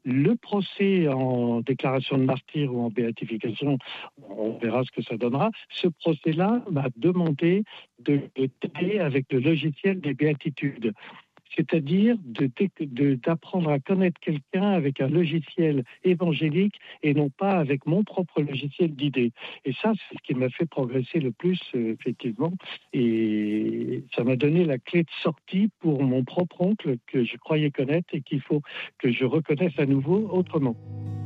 Le procès en déclaration de martyr ou en béatification, on verra ce que ça donnera. Ce procès-là m'a demandé de t'aider avec le logiciel des béatitudes. C'est-à-dire d'apprendre à connaître quelqu'un avec un logiciel évangélique et non pas avec mon propre logiciel d'idées. Et ça, c'est ce qui m'a fait progresser le plus, effectivement. Et ça m'a donné la clé de sortie pour mon propre oncle que je croyais connaître et qu'il faut que je reconnaisse à nouveau autrement.